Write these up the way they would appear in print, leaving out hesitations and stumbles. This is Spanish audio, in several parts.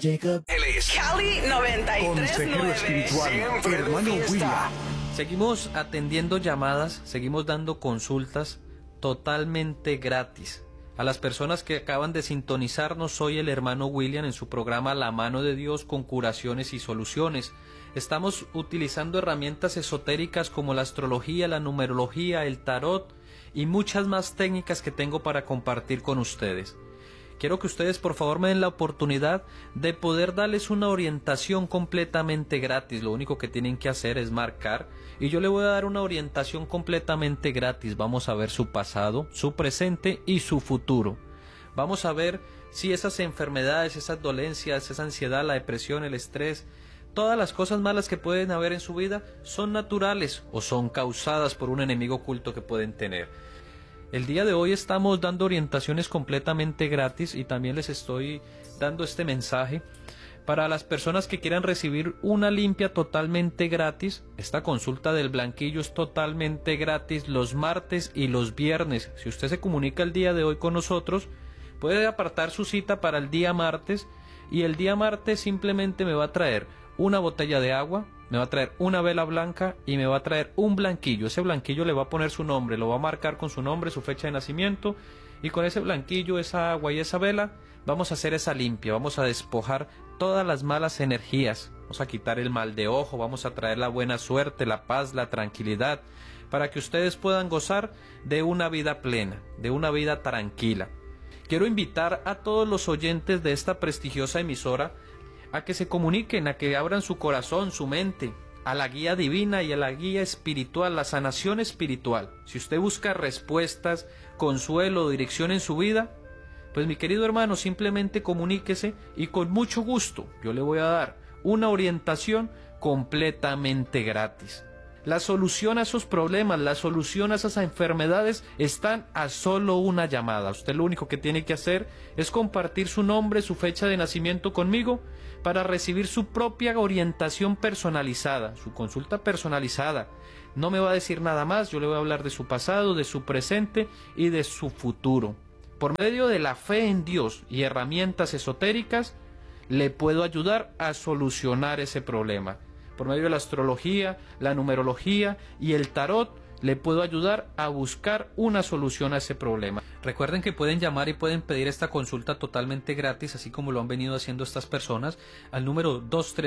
Jacob. Él es Cali 93.9. Consejero espiritual, hermano William. Seguimos atendiendo llamadas, seguimos dando consultas totalmente gratis. A las personas que acaban de sintonizarnos, soy el hermano William en su programa La Mano de Dios con curaciones y soluciones. Estamos utilizando herramientas esotéricas como la astrología, la numerología, el tarot y muchas más técnicas que tengo para compartir con ustedes. Quiero que ustedes por favor me den la oportunidad de poder darles una orientación completamente gratis. Lo único que tienen que hacer es marcar y yo le voy a dar una orientación completamente gratis. Vamos a ver su pasado, su presente y su futuro. Vamos a ver si esas enfermedades, esas dolencias, esa ansiedad, la depresión, el estrés, todas las cosas malas que pueden haber en su vida son naturales o son causadas por un enemigo oculto que pueden tener. El día de hoy estamos dando orientaciones completamente gratis y también les estoy dando este mensaje para las personas que quieran recibir una limpia totalmente gratis. Esta consulta del blanquillo es totalmente gratis los martes y los viernes. Si usted se comunica el día de hoy con nosotros, puede apartar su cita para el día martes y el día martes simplemente me va a traer una botella de agua, me va a traer una vela blanca y me va a traer un blanquillo. Ese blanquillo le va a poner su nombre, lo va a marcar con su nombre, su fecha de nacimiento y con ese blanquillo, esa agua y esa vela vamos a hacer esa limpia, vamos a despojar todas las malas energías, vamos a quitar el mal de ojo, vamos a traer la buena suerte, la paz, la tranquilidad para que ustedes puedan gozar de una vida plena, de una vida tranquila. Quiero invitar a todos los oyentes de esta prestigiosa emisora a que se comuniquen, a que abran su corazón, su mente, a la guía divina y a la guía espiritual, la sanación espiritual. Si usted busca respuestas, consuelo, dirección en su vida, pues mi querido hermano, simplemente comuníquese y con mucho gusto yo le voy a dar una orientación completamente gratis. La solución a esos problemas, la solución a esas enfermedades están a solo una llamada. Usted lo único que tiene que hacer es compartir su nombre, su fecha de nacimiento conmigo para recibir su propia orientación personalizada, su consulta personalizada. No me va a decir nada más, yo le voy a hablar de su pasado, de su presente y de su futuro. Por medio de la fe en Dios y herramientas esotéricas, le puedo ayudar a solucionar ese problema. Por medio de la astrología, la numerología y el tarot, le puedo ayudar a buscar una solución a ese problema. Recuerden que pueden llamar y pueden pedir esta consulta totalmente gratis, así como lo han venido haciendo estas personas, al número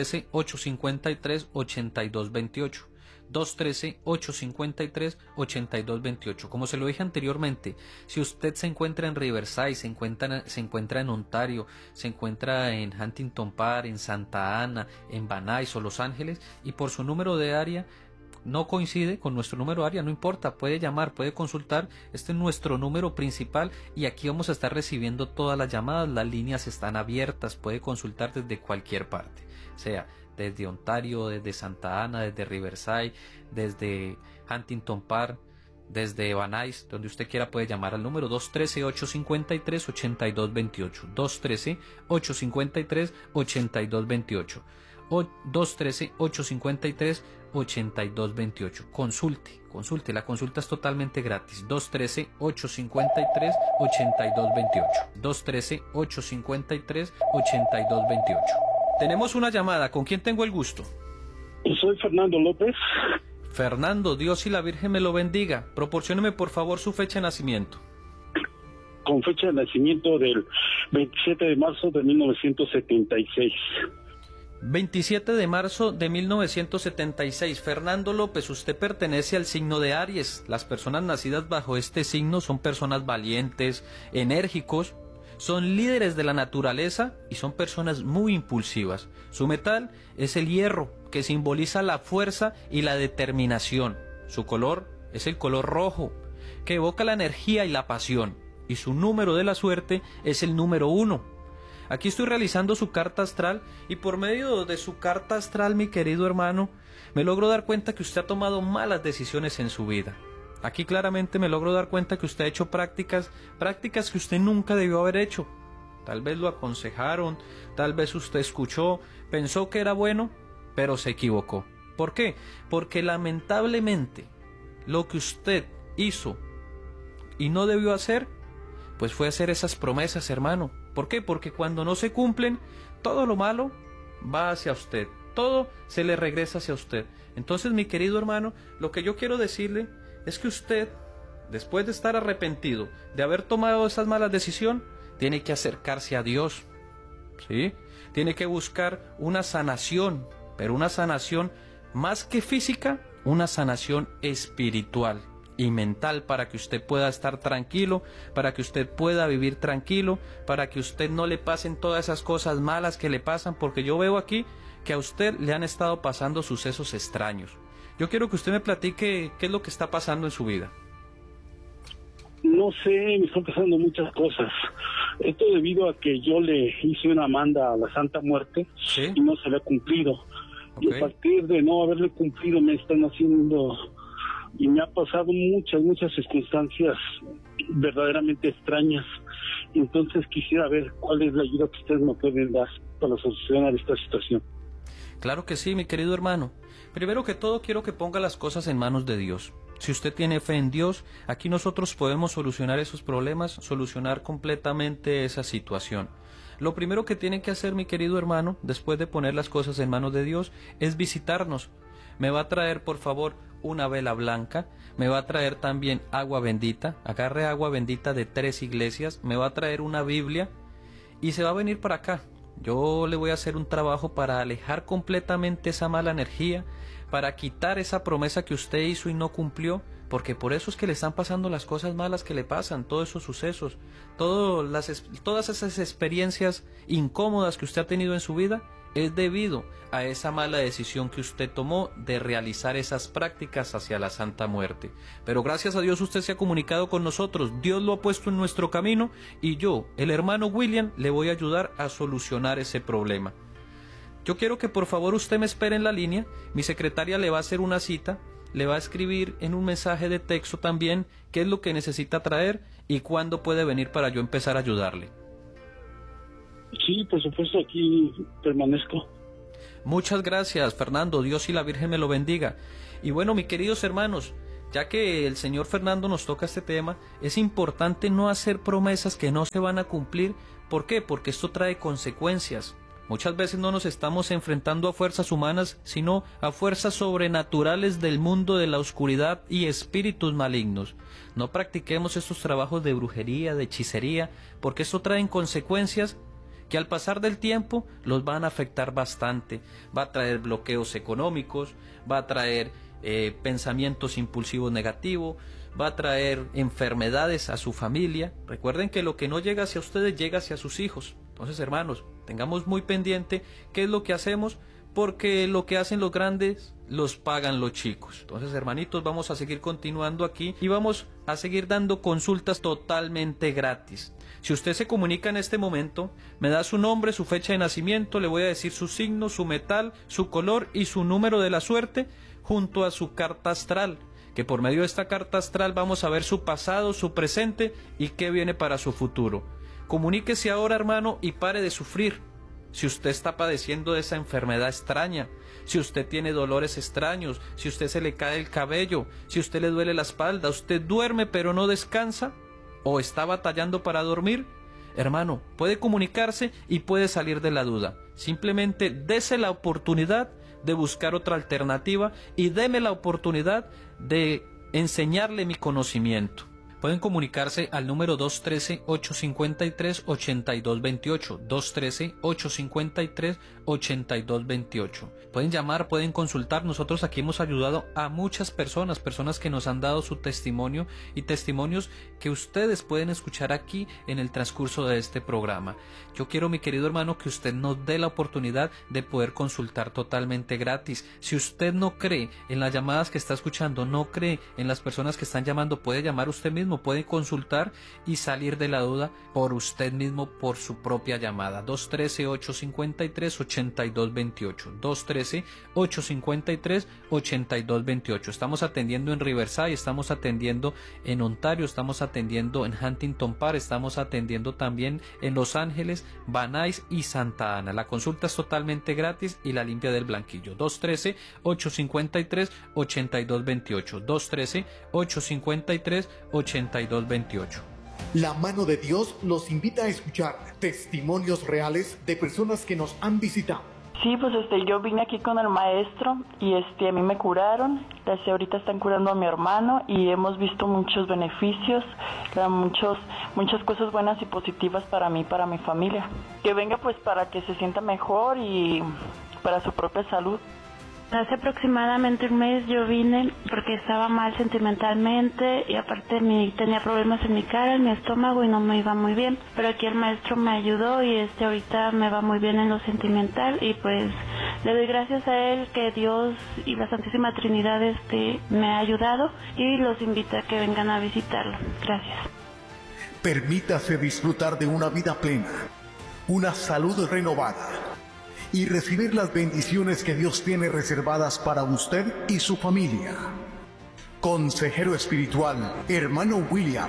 213-853-8228. 213-853-8228. Como se lo dije anteriormente, si usted se encuentra en Riverside, se encuentra en Ontario, se encuentra en Huntington Park, en Santa Ana, en Van Nuys o Los Ángeles, y por su número de área no coincide con nuestro número de área, no importa, puede llamar, puede consultar, este es nuestro número principal y aquí vamos a estar recibiendo todas las llamadas, las líneas están abiertas, puede consultar desde cualquier parte, sea desde Ontario, desde Santa Ana, desde Riverside, desde Huntington Park, desde Van Nuys, donde usted quiera puede llamar al número 213-853-8228, 213-853-8228 o 213-853-8228. Consulte, la consulta es totalmente gratis. 213-853-8228, 213-853-8228. Tenemos una llamada, ¿con quién tengo el gusto? Soy Fernando López. Fernando, Dios y la Virgen me lo bendiga. Proporcióneme por favor su fecha de nacimiento. Con fecha de nacimiento del 27 de marzo de 1976. 27 de marzo de 1976. Fernando López, usted pertenece al signo de Aries. Las personas nacidas bajo este signo son personas valientes, enérgicos, son líderes de la naturaleza y son personas muy impulsivas. Su metal es el hierro, que simboliza la fuerza y la determinación. Su color es el color rojo, que evoca la energía y la pasión. Y su número de la suerte es el número 1. Aquí estoy realizando su carta astral y por medio de su carta astral, mi querido hermano, me logro dar cuenta que usted ha tomado malas decisiones en su vida. Aquí claramente me logro dar cuenta que usted ha hecho prácticas que usted nunca debió haber hecho. Tal vez lo aconsejaron, tal vez usted escuchó, pensó que era bueno, pero se equivocó. ¿Por qué? Porque lamentablemente lo que usted hizo y no debió hacer, pues fue hacer esas promesas, hermano. ¿Por qué? Porque cuando no se cumplen, todo lo malo va hacia usted, todo se le regresa hacia usted. Entonces, mi querido hermano, lo que yo quiero decirle es que usted, después de estar arrepentido, de haber tomado esas malas decisiones, tiene que acercarse a Dios, ¿sí? Tiene que buscar una sanación, pero una sanación más que física, una sanación espiritual y mental, para que usted pueda estar tranquilo, para que usted pueda vivir tranquilo, para que usted no le pasen todas esas cosas malas que le pasan, porque yo veo aquí que a usted le han estado pasando sucesos extraños. Yo quiero que usted me platique qué es lo que está pasando en su vida. No sé, me están pasando muchas cosas. Esto debido a que yo le hice una manda a la Santa Muerte, ¿Sí? Y no se le ha cumplido. Okay. Y a partir de no haberle cumplido me están haciendo, y me ha pasado muchas circunstancias verdaderamente extrañas. Entonces quisiera ver cuál es la ayuda que ustedes me pueden dar para solucionar esta situación. Claro que sí, mi querido hermano. Primero que todo, quiero que ponga las cosas en manos de Dios. Si usted tiene fe en Dios, aquí nosotros podemos solucionar esos problemas, solucionar completamente esa situación. Lo primero que tiene que hacer, mi querido hermano, después de poner las cosas en manos de Dios, es visitarnos. Me va a traer, por favor, una vela blanca, me va a traer también agua bendita, agarre agua bendita de 3 iglesias, me va a traer una Biblia y se va a venir para acá. Yo le voy a hacer un trabajo para alejar completamente esa mala energía, para quitar esa promesa que usted hizo y no cumplió, porque por eso es que le están pasando las cosas malas que le pasan, todos esos sucesos, todas esas experiencias incómodas que usted ha tenido en su vida, es debido a esa mala decisión que usted tomó de realizar esas prácticas hacia la Santa Muerte. Pero gracias a Dios usted se ha comunicado con nosotros, Dios lo ha puesto en nuestro camino y yo, el hermano William, le voy a ayudar a solucionar ese problema. Yo quiero que por favor usted me espere en la línea, mi secretaria le va a hacer una cita, le va a escribir en un mensaje de texto también qué es lo que necesita traer y cuándo puede venir para yo empezar a ayudarle. Sí, por supuesto, aquí permanezco. Muchas gracias, Fernando. Dios y la Virgen me lo bendiga. Y bueno, mis queridos hermanos, ya que el señor Fernando nos toca este tema, es importante no hacer promesas que no se van a cumplir. ¿Por qué? Porque esto trae consecuencias. Muchas veces no nos estamos enfrentando a fuerzas humanas, sino a fuerzas sobrenaturales del mundo de la oscuridad y espíritus malignos. No practiquemos estos trabajos de brujería, de hechicería, porque esto trae consecuencias que al pasar del tiempo los van a afectar bastante. Va a traer bloqueos económicos, va a traer pensamientos impulsivos negativos, va a traer enfermedades a su familia. Recuerden que lo que no llega hacia ustedes llega hacia sus hijos. Entonces, hermanos, tengamos muy pendiente qué es lo que hacemos, porque lo que hacen los grandes los pagan los chicos. Entonces, hermanitos, vamos a seguir continuando aquí y vamos a seguir dando consultas totalmente gratis. Si usted se comunica en este momento, me da su nombre, su fecha de nacimiento, le voy a decir su signo, su metal, su color y su número de la suerte, junto a su carta astral, que por medio de esta carta astral vamos a ver su pasado, su presente y qué viene para su futuro. Comuníquese ahora, hermano, y pare de sufrir. Si usted está padeciendo de esa enfermedad extraña, si usted tiene dolores extraños, si usted se le cae el cabello, si usted le duele la espalda, usted duerme pero no descansa, o está batallando para dormir, hermano, puede comunicarse y puede salir de la duda. Simplemente dese la oportunidad de buscar otra alternativa y deme la oportunidad de enseñarle mi conocimiento. Pueden comunicarse al número 213-853-8228, 213-853-8228. Pueden llamar, pueden consultar. Nosotros aquí hemos ayudado a muchas personas que nos han dado su testimonio y testimonios que ustedes pueden escuchar aquí en el transcurso de este programa. Yo quiero, mi querido hermano, que usted nos dé la oportunidad de poder consultar totalmente gratis. Si usted no cree en las llamadas que está escuchando, no cree en las personas que están llamando, puede llamar usted mismo, puede consultar y salir de la duda por usted mismo, por su propia llamada. 213-853-8228, 213-853-8228. Estamos atendiendo en Riverside, estamos atendiendo en Ontario, estamos atendiendo en Huntington Park, estamos atendiendo también en Los Ángeles, Van Nuys y Santa Ana. La consulta es totalmente gratis y la limpia del blanquillo. 213-853-8228, 213-853-8228. La mano de Dios los invita a escuchar testimonios reales de personas que nos han visitado. Sí, pues yo vine aquí con el maestro y a mí me curaron. Ahorita están curando a mi hermano y hemos visto muchos beneficios, muchas cosas buenas y positivas para mí, para mi familia. Que venga pues para que se sienta mejor y para su propia salud. Hace aproximadamente un mes yo vine porque estaba mal sentimentalmente y aparte tenía problemas en mi cara, en mi estómago y no me iba muy bien. Pero aquí el maestro me ayudó y ahorita me va muy bien en lo sentimental y pues le doy gracias a él que Dios y la Santísima Trinidad me ha ayudado y los invito a que vengan a visitarlo. Gracias. Permítase disfrutar de una vida plena, una salud renovada y recibir las bendiciones que Dios tiene reservadas para usted y su familia. Consejero espiritual, hermano William.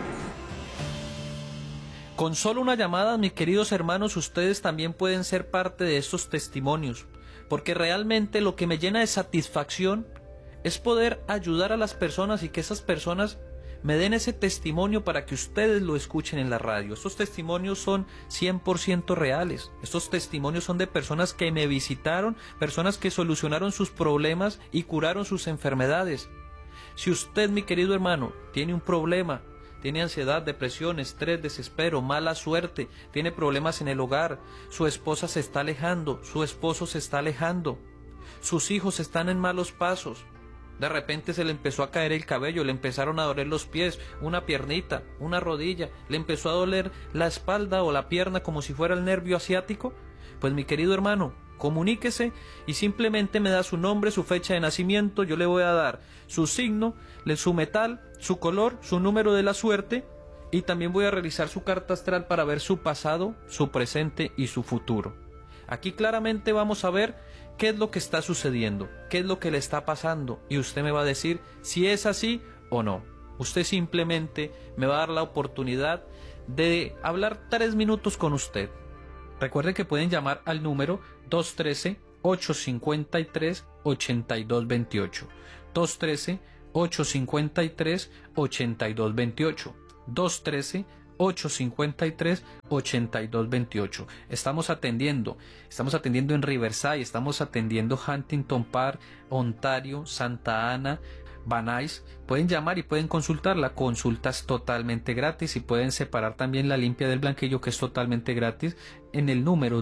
Con solo una llamada, mis queridos hermanos, ustedes también pueden ser parte de estos testimonios, porque realmente lo que me llena de satisfacción es poder ayudar a las personas y que esas personas me den ese testimonio para que ustedes lo escuchen en la radio. Estos testimonios son 100% reales. Estos testimonios son de personas que me visitaron, personas que solucionaron sus problemas y curaron sus enfermedades. Si usted, mi querido hermano, tiene un problema, tiene ansiedad, depresión, estrés, desespero, mala suerte, tiene problemas en el hogar, su esposa se está alejando, su esposo se está alejando, sus hijos están en malos pasos, de repente se le empezó a caer el cabello, le empezaron a doler los pies, una piernita, una rodilla, le empezó a doler la espalda o la pierna como si fuera el nervio asiático, pues mi querido hermano, comuníquese y simplemente me da su nombre, su fecha de nacimiento, yo le voy a dar su signo, su metal, su color, su número de la suerte y también voy a realizar su carta astral para ver su pasado, su presente y su futuro. Aquí claramente vamos a ver qué es lo que está sucediendo, qué es lo que le está pasando y usted me va a decir si es así o no. Usted simplemente me va a dar la oportunidad de hablar 3 minutos con usted. Recuerde que pueden llamar al número 213-853-8228. 213-853-8228. 213-853-8228. Estamos atendiendo en Riverside, estamos atendiendo Huntington Park, Ontario, Santa Ana, Van Nuys. Pueden llamar y pueden consultar. La consulta es totalmente gratis y pueden separar también la limpia del blanquillo, que es totalmente gratis, en el número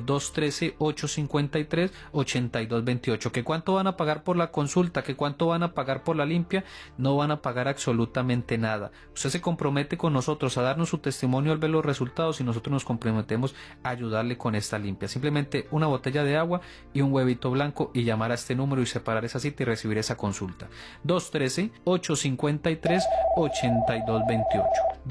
213-853-8228. ¿Que cuánto van a pagar por la consulta? ¿Que cuánto van a pagar por la limpia? No van a pagar absolutamente nada. Usted se compromete con nosotros a darnos su testimonio al ver los resultados y nosotros nos comprometemos a ayudarle con esta limpia. Simplemente una botella de agua y un huevito blanco y llamar a este número y separar esa cita y recibir esa consulta. 213-853-8228.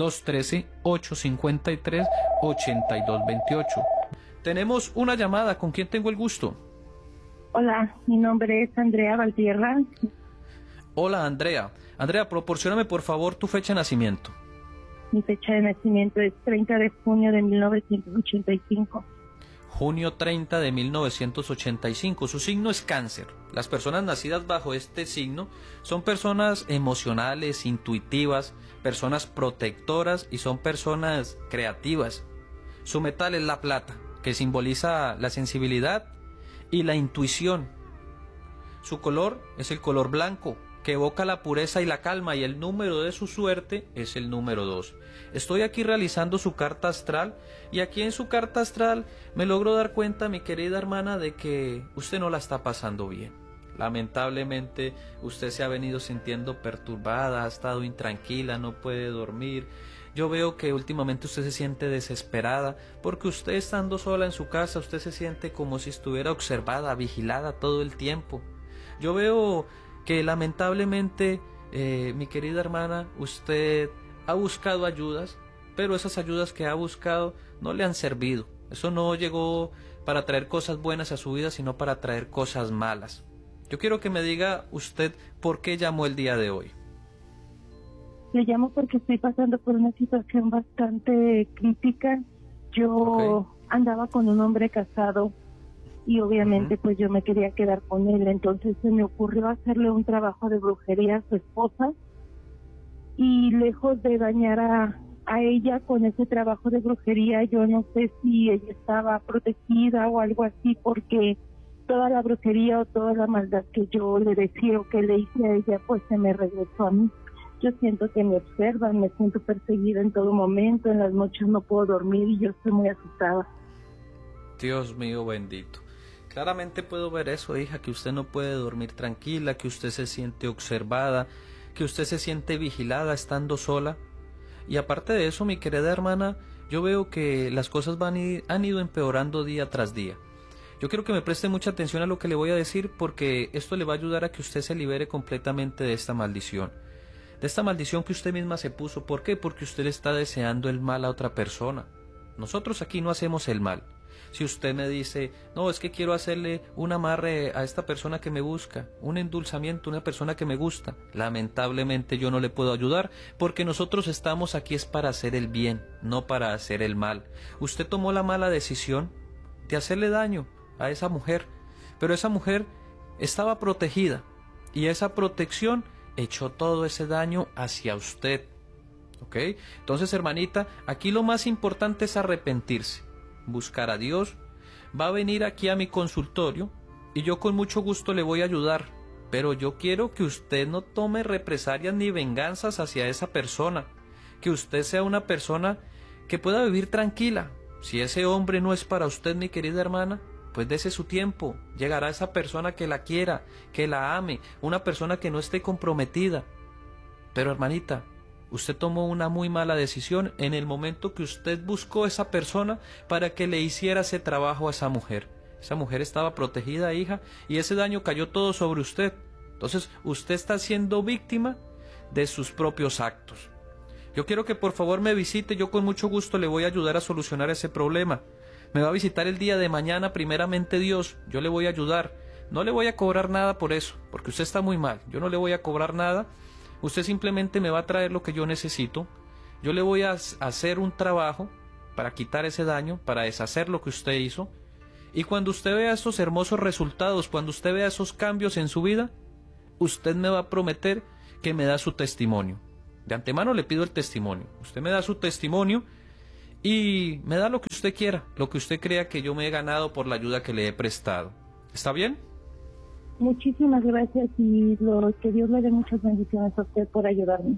213-853-8228. Tenemos una llamada. ¿Con quién tengo el gusto? Hola, mi nombre es Andrea Valtierra. Hola, Andrea. Andrea, proporcióname por favor tu fecha de nacimiento. Mi fecha de nacimiento es 30 de junio de 1985. Junio 30 de 1985. Su signo es Cáncer. Las personas nacidas bajo este signo son personas emocionales, intuitivas, personas protectoras y son personas creativas. Su metal es la plata, que simboliza la sensibilidad y la intuición. Su color es el color blanco, que evoca la pureza y la calma, y el número de su suerte es el número 2. Estoy aquí realizando su carta astral, y aquí en su carta astral me logro dar cuenta, mi querida hermana, de que usted no la está pasando bien. Lamentablemente usted se ha venido sintiendo perturbada, ha estado intranquila, no puede dormir. Yo veo que últimamente usted se siente desesperada, porque usted estando sola en su casa, usted se siente como si estuviera observada, vigilada todo el tiempo. Yo veo que lamentablemente, mi querida hermana, usted ha buscado ayudas, pero esas ayudas que ha buscado no le han servido. Eso no llegó para traer cosas buenas a su vida, sino para traer cosas malas. Yo quiero que me diga usted por qué llamó el día de hoy. Le llamo porque estoy pasando por una situación bastante crítica. Yo andaba con un hombre casado y obviamente pues yo me quería quedar con él, entonces se me ocurrió hacerle un trabajo de brujería a su esposa y lejos de dañar a ella con ese trabajo de brujería. Yo no sé si ella estaba protegida o algo así, porque toda la brujería o toda la maldad que yo le decía o que le hice a ella, pues se me regresó a mí. Yo siento que me observan, me siento perseguida en todo momento, en las noches no puedo dormir y yo estoy muy asustada. Dios mío bendito. Claramente puedo ver eso, hija, que usted no puede dormir tranquila, que usted se siente observada, que usted se siente vigilada estando sola. Y aparte de eso, mi querida hermana, yo veo que las cosas han ido empeorando día tras día. Yo quiero que me preste mucha atención a lo que le voy a decir, porque esto le va a ayudar a que usted se libere completamente de esta maldición. De esta maldición que usted misma se puso. ¿Por qué? Porque usted le está deseando el mal a otra persona. Nosotros aquí no hacemos el mal. Si usted me dice, no, es que quiero hacerle un amarre a esta persona que me busca, un endulzamiento a una persona que me gusta, lamentablemente yo no le puedo ayudar, porque nosotros estamos aquí es para hacer el bien, no para hacer el mal. Usted tomó la mala decisión de hacerle daño a esa mujer, pero esa mujer estaba protegida, y esa protección echó todo ese daño hacia usted. ¿Ok? Entonces, hermanita, aquí lo más importante es arrepentirse, buscar a Dios. Va a venir aquí a mi consultorio y yo con mucho gusto le voy a ayudar, pero yo quiero que usted no tome represalias ni venganzas hacia esa persona, que usted sea una persona que pueda vivir tranquila. Si ese hombre no es para usted, mi querida hermana, pues dese su tiempo, llegará esa persona que la quiera, que la ame, una persona que no esté comprometida. Pero hermanita, usted tomó una muy mala decisión en el momento que usted buscó a esa persona para que le hiciera ese trabajo a esa mujer. Esa mujer estaba protegida, hija, y ese daño cayó todo sobre usted. Entonces, usted está siendo víctima de sus propios actos. Yo quiero que por favor me visite, yo con mucho gusto le voy a ayudar a solucionar ese problema. Me va a visitar el día de mañana, primeramente Dios, yo le voy a ayudar. No le voy a cobrar nada por eso, porque usted está muy mal. Yo no le voy a cobrar nada. Usted simplemente me va a traer lo que yo necesito. Yo le voy a hacer un trabajo para quitar ese daño, para deshacer lo que usted hizo. Y cuando usted vea estos hermosos resultados, cuando usted vea esos cambios en su vida, usted me va a prometer que me da su testimonio. De antemano le pido el testimonio. Usted me da su testimonio y me da lo que usted quiera, lo que usted crea que yo me he ganado por la ayuda que le he prestado. ¿Está bien? Muchísimas gracias y que Dios le dé muchas bendiciones a usted por ayudarme.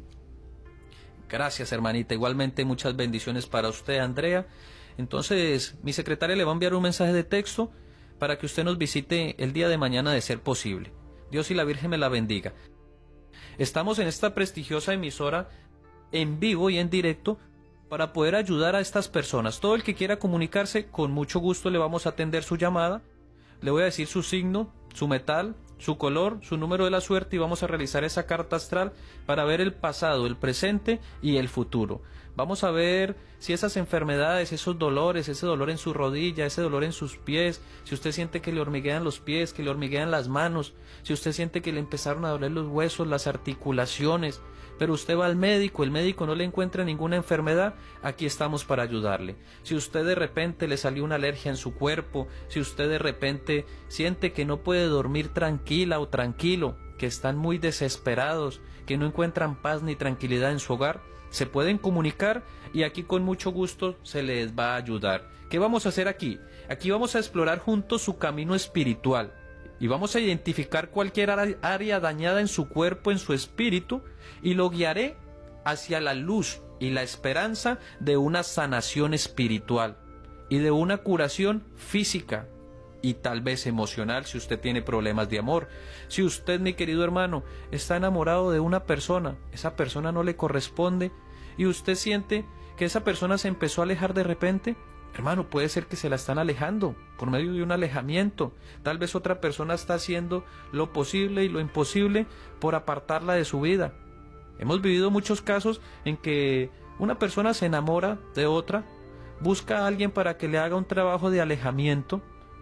Gracias, hermanita. Igualmente muchas bendiciones para usted, Andrea. Entonces, mi secretaria le va a enviar un mensaje de texto para que usted nos visite el día de mañana de ser posible. Dios y la Virgen me la bendiga. Estamos en esta prestigiosa emisora en vivo y en directo para poder ayudar a estas personas. Todo el que quiera comunicarse, con mucho gusto le vamos a atender su llamada. Le voy a decir su signo, su metal, su color, su número de la suerte y vamos a realizar esa carta astral para ver el pasado, el presente y el futuro. Vamos a ver si esas enfermedades, esos dolores, ese dolor en su rodilla, ese dolor en sus pies, si usted siente que le hormiguean los pies, que le hormiguean las manos, si usted siente que le empezaron a doler los huesos, las articulaciones, pero usted va al médico, el médico no le encuentra ninguna enfermedad, aquí estamos para ayudarle. Si usted de repente le salió una alergia en su cuerpo, si usted de repente siente que no puede dormir tranquila o tranquilo, que están muy desesperados, que no encuentran paz ni tranquilidad en su hogar, se pueden comunicar y aquí con mucho gusto se les va a ayudar. ¿Qué vamos a hacer aquí? Aquí vamos a explorar juntos su camino espiritual y vamos a identificar cualquier área dañada en su cuerpo, en su espíritu, y lo guiaré hacia la luz y la esperanza de una sanación espiritual y de una curación física y tal vez emocional si usted tiene problemas de amor. Si usted, mi querido hermano, está enamorado de una persona, esa persona no le corresponde y usted siente que esa persona se empezó a alejar de repente, hermano, puede ser que se la están alejando por medio de un alejamiento. Tal vez otra persona está haciendo lo posible y lo imposible por apartarla de su vida. Hemos vivido muchos casos en que una persona se enamora de otra, busca a alguien para que le haga un trabajo de alejamiento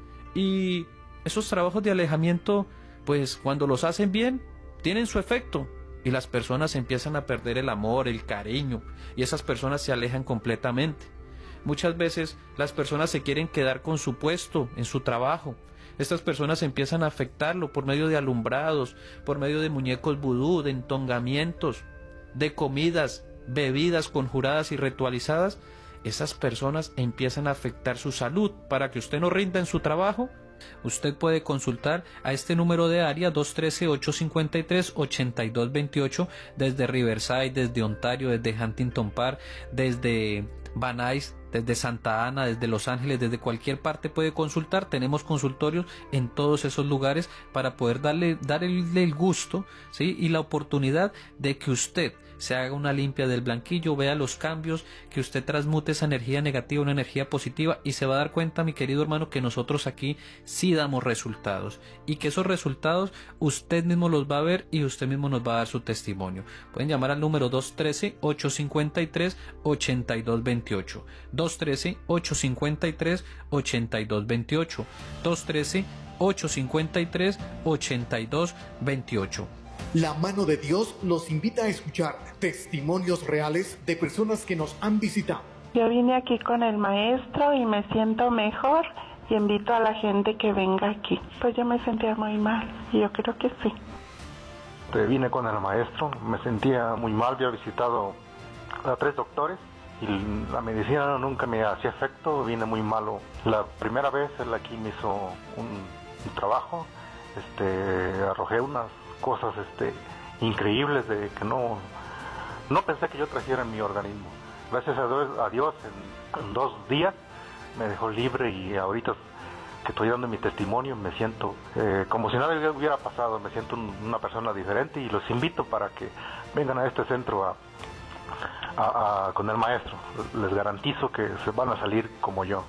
y esos trabajos de alejamiento, pues cuando los hacen bien, tienen su efecto y las personas empiezan a perder el amor, el cariño y esas personas se alejan completamente. Muchas veces las personas se quieren quedar con su puesto en su trabajo. Estas personas empiezan a afectarlo por medio de alumbrados, por medio de muñecos vudú, de entongamientos, de comidas bebidas conjuradas y ritualizadas, esas personas empiezan a afectar su salud. Para que usted no rinda en su trabajo, usted puede consultar a este número de área 213-853-8228 desde Riverside, desde Ontario, desde Huntington Park, desde Van Nuys, desde Santa Ana, desde Los Ángeles, desde cualquier parte puede consultar. Tenemos consultorios en todos esos lugares para poder darle el gusto, ¿sí?, y la oportunidad de que usted se haga una limpia del blanquillo, vea los cambios, que usted transmute esa energía negativa a una energía positiva, y se va a dar cuenta, mi querido hermano, que nosotros aquí sí damos resultados, y que esos resultados usted mismo los va a ver y usted mismo nos va a dar su testimonio. Pueden llamar al número 213-853-8228, 213-853-8228, 213-853-8228. La mano de Dios los invita a escuchar testimonios reales de personas que nos han visitado. Yo vine aquí con el maestro y me siento mejor y invito a la gente que venga aquí. Pues yo me sentía muy mal y yo creo que sí. Vine con el maestro, me sentía muy mal, había visitado a 3 doctores y la medicina nunca me hacía efecto, vine muy malo. La primera vez él aquí me hizo un trabajo, arrojé unas cosas increíbles de que no pensé que yo trajera en mi organismo. Gracias a Dios en 2 días me dejó libre, y ahorita que estoy dando mi testimonio me siento como si nada hubiera pasado, me siento una persona diferente, y los invito para que vengan a este centro con el maestro. Les garantizo que se van a salir como yo.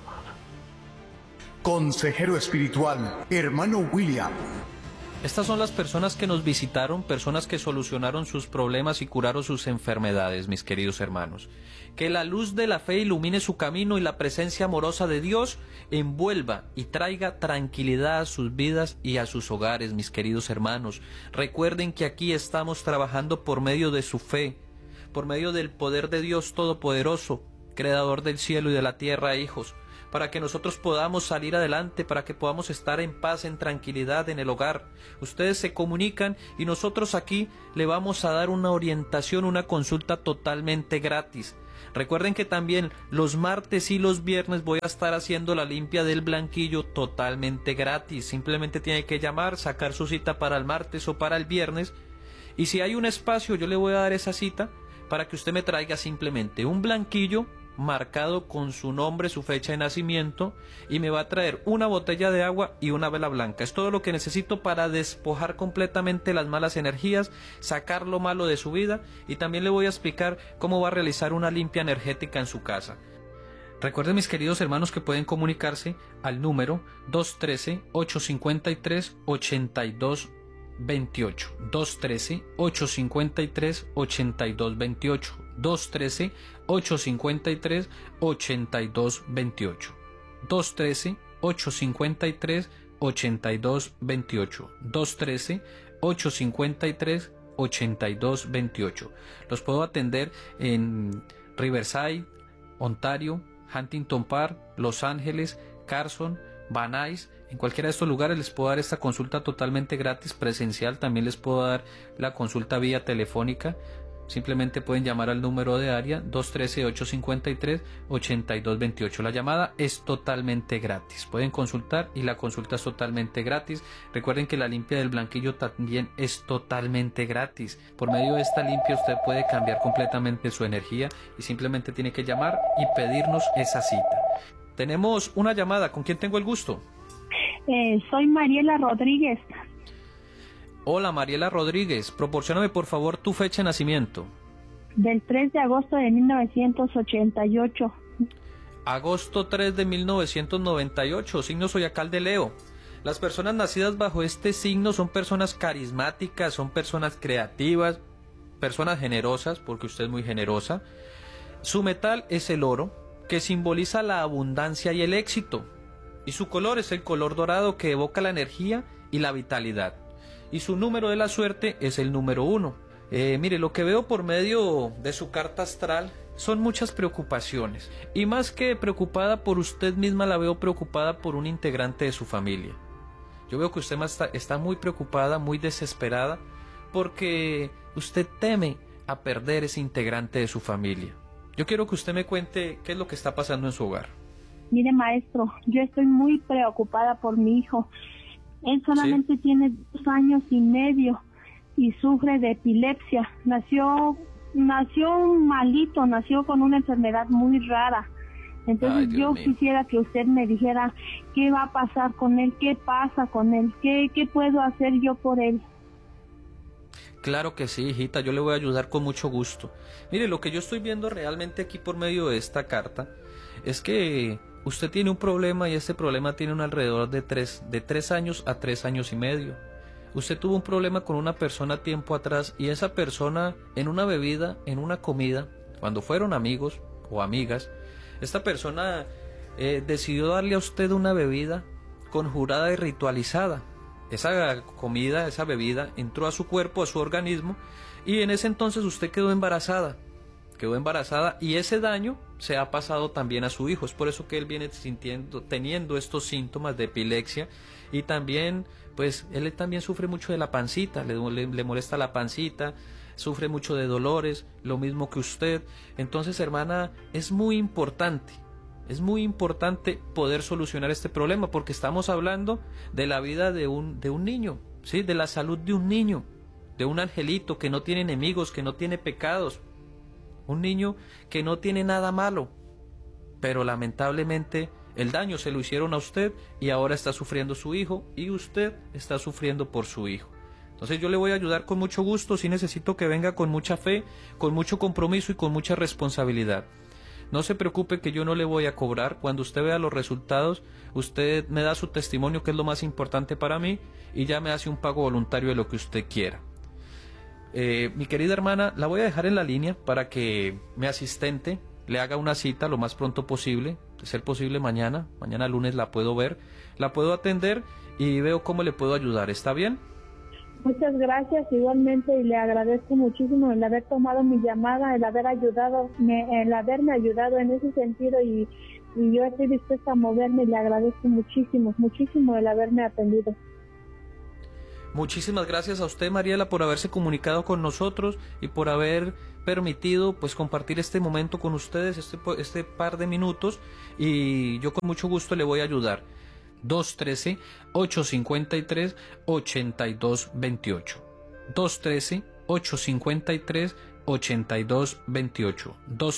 Consejero espiritual, hermano William. Estas son las personas que nos visitaron, personas que solucionaron sus problemas y curaron sus enfermedades, mis queridos hermanos. Que la luz de la fe ilumine su camino y la presencia amorosa de Dios envuelva y traiga tranquilidad a sus vidas y a sus hogares, mis queridos hermanos. Recuerden que aquí estamos trabajando por medio de su fe, por medio del poder de Dios Todopoderoso, Creador del cielo y de la tierra, hijos, para que nosotros podamos salir adelante, para que podamos estar en paz, en tranquilidad en el hogar. Ustedes se comunican y nosotros aquí le vamos a dar una orientación, una consulta totalmente gratis. Recuerden que también los martes y los viernes voy a estar haciendo la limpia del blanquillo totalmente gratis. Simplemente tiene que llamar, sacar su cita para el martes o para el viernes, y si hay un espacio yo le voy a dar esa cita para que usted me traiga simplemente un blanquillo marcado con su nombre, su fecha de nacimiento, y me va a traer una botella de agua y una vela blanca. Es todo lo que necesito para despojar completamente las malas energías, sacar lo malo de su vida, y también le voy a explicar cómo va a realizar una limpia energética en su casa. Recuerden, mis queridos hermanos, que pueden comunicarse al número 213-853-8228, 213-853-8228, 213-853-8228, 213-853-8228, 213-853-8228. Los puedo atender en Riverside, Ontario, Huntington Park, Los Ángeles, Carson, Van Nuys. En cualquiera de estos lugares les puedo dar esta consulta totalmente gratis, presencial. También les puedo dar la consulta vía telefónica. Simplemente pueden llamar al número de área 213-853-8228. La llamada es totalmente gratis. Pueden consultar y la consulta es totalmente gratis. Recuerden que la limpia del blanquillo también es totalmente gratis. Por medio de esta limpia usted puede cambiar completamente su energía, y simplemente tiene que llamar y pedirnos esa cita. Tenemos una llamada. ¿Con quién tengo el gusto? Soy Mariela Rodríguez. Hola, Mariela Rodríguez. Proporcióname por favor tu fecha de nacimiento. Del 3 de agosto de 1988. Agosto 3 de 1998, signo zodiacal de Leo. Las personas nacidas bajo este signo son personas carismáticas, son personas creativas, personas generosas, porque usted es muy generosa. Su metal es el oro, que simboliza la abundancia y el éxito. Y su color es el color dorado, que evoca la energía y la vitalidad. Y su número de la suerte es el número 1. Mire, lo que veo por medio de su carta astral son muchas preocupaciones. Y más que preocupada por usted misma, la veo preocupada por un integrante de su familia. Yo veo que usted está muy preocupada, muy desesperada, porque usted teme a perder ese integrante de su familia. Yo quiero que usted me cuente qué es lo que está pasando en su hogar. Mire, maestro, yo estoy muy preocupada por mi hijo. Él solamente tiene 2 años y medio y sufre de epilepsia. Nació malito, nació con una enfermedad muy rara. Entonces yo quisiera que usted me dijera qué va a pasar con él, qué pasa con él, qué puedo hacer yo por él. Claro que sí, hijita, yo le voy a ayudar con mucho gusto. Mire, lo que yo estoy viendo realmente aquí por medio de esta carta es que usted tiene un problema y este problema tiene un alrededor de 3 años a 3 años y medio. Usted tuvo un problema con una persona tiempo atrás y esa persona en una bebida, en una comida, cuando fueron amigos o amigas, esta persona decidió darle a usted una bebida conjurada y ritualizada. Esa comida, esa bebida entró a su cuerpo, a su organismo, y en ese entonces usted quedó embarazada y ese daño se ha pasado también a su hijo. Es por eso que él viene teniendo estos síntomas de epilepsia, y también, pues, él también sufre mucho de la pancita, le molesta la pancita, sufre mucho de dolores, lo mismo que usted. Entonces, hermana, es muy importante poder solucionar este problema, porque estamos hablando de la vida de un niño, ¿sí? De la salud de un niño, de un angelito que no tiene enemigos, que no tiene pecados, un niño que no tiene nada malo, pero lamentablemente el daño se lo hicieron a usted y ahora está sufriendo su hijo y usted está sufriendo por su hijo. Entonces yo le voy a ayudar con mucho gusto, sí necesito que venga con mucha fe, con mucho compromiso y con mucha responsabilidad. No se preocupe que yo no le voy a cobrar. Cuando usted vea los resultados, usted me da su testimonio, que es lo más importante para mí, y ya me hace un pago voluntario de lo que usted quiera. Mi querida hermana, la voy a dejar en la línea para que mi asistente le haga una cita lo más pronto posible, de ser posible mañana lunes la puedo ver, la puedo atender y veo cómo le puedo ayudar. ¿Está bien? Muchas gracias igualmente, y le agradezco muchísimo el haber tomado mi llamada, el haberme ayudado en ese sentido, y yo estoy dispuesta a moverme y le agradezco muchísimo el haberme atendido. Muchísimas gracias a usted, Mariela, por haberse comunicado con nosotros y por haber permitido, pues, compartir este momento con ustedes, este par de minutos, y yo con mucho gusto le voy a ayudar. 213-853-8228. 213-853-8228.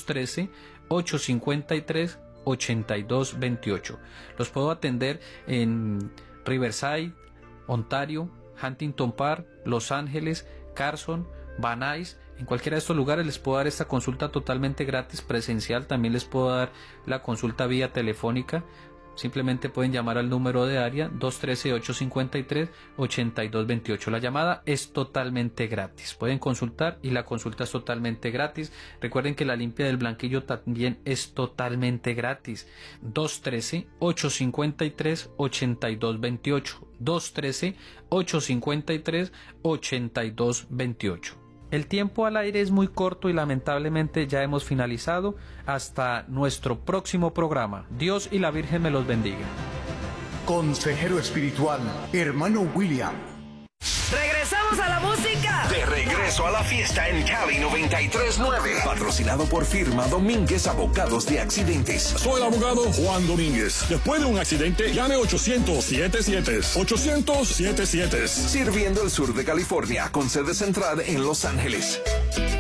213-853-8228. Los puedo atender en Riverside, Ontario, Huntington Park, Los Ángeles, Carson, Van Nuys. En cualquiera de estos lugares les puedo dar esta consulta totalmente gratis, presencial. También les puedo dar la consulta vía telefónica. Simplemente pueden llamar al número de área 213-853-8228. La llamada es totalmente gratis. Pueden consultar y la consulta es totalmente gratis. Recuerden que la limpia del blanquillo también es totalmente gratis. 213-853-8228. 213-853-8228. El tiempo al aire es muy corto y lamentablemente ya hemos finalizado. Hasta nuestro próximo programa. Dios y la Virgen me los bendiga. Consejero espiritual, hermano William. ¡Regresamos a la música! De regreso a la fiesta en Cali 93.9. Patrocinado por firma Domínguez Abogados de Accidentes. Soy el abogado Juan Domínguez. Después de un accidente, llame 800-77. 800-77. Sirviendo el sur de California con sede central en Los Ángeles.